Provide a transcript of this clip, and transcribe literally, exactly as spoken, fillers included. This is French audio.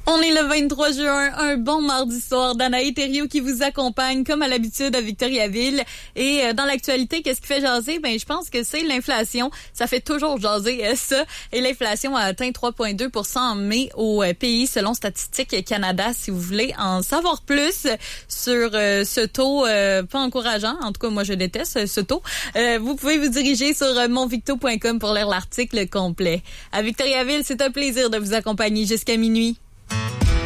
On est le vingt-trois juin, un bon mardi soir. Danae Thériault qui vous accompagne comme à l'habitude à Victoriaville. Et euh, dans l'actualité, qu'est-ce qui fait jaser? Ben, je pense que c'est l'inflation. Ça fait toujours jaser euh, ça. Et l'inflation a atteint trois virgule deux pour cent en mai au euh, pays selon Statistique Canada. Si vous voulez en savoir plus sur euh, ce taux euh, pas encourageant, en tout cas moi je déteste ce taux, euh, vous pouvez vous diriger sur euh, monvicto point com pour lire l'article complet. À Victoriaville, c'est un plaisir de vous accompagner jusqu'à minuit.